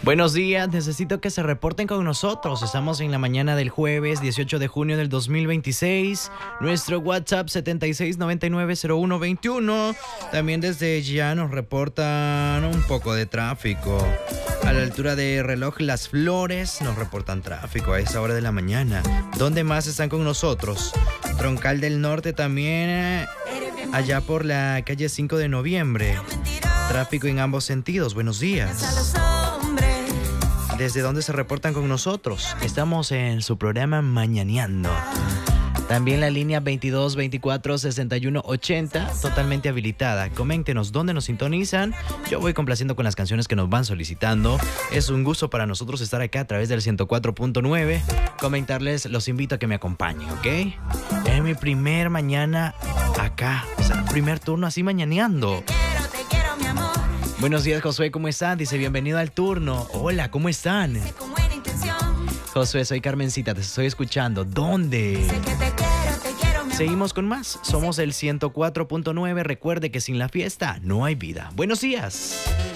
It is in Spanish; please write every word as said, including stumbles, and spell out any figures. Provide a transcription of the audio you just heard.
Buenos días, necesito que se reporten con nosotros. Estamos en la mañana del jueves dieciocho de junio del dos mil veintiséis. Nuestro WhatsApp setenta y seis noventa y nueve cero uno veintiuno. También desde ya nos reportan un poco de tráfico. A la altura de Reloj Las Flores nos reportan tráfico a esa hora de la mañana. ¿Dónde más están con nosotros? Troncal del Norte también, allá por la calle cinco de noviembre. Tráfico en ambos sentidos. Buenos días. ¿Desde dónde se reportan con nosotros? Estamos en su programa Mañaneando. También la línea veintidós veinticuatro sesenta y uno ochenta, totalmente habilitada. Coméntenos dónde nos sintonizan. Yo voy complaciendo con las canciones que nos van solicitando. Es un gusto para nosotros estar acá a través del ciento cuatro punto nueve. Comentarles, los invito a que me acompañen, ¿ok? Es mi primer mañana acá. O sea, primer turno así mañaneando. Buenos días, Josué, ¿cómo están? Dice, bienvenido al turno. Hola, ¿cómo están? Josué, soy Carmencita, te estoy escuchando. ¿Dónde? Seguimos con más. Somos el ciento cuatro punto nueve. Recuerde que sin la fiesta no hay vida. Buenos días.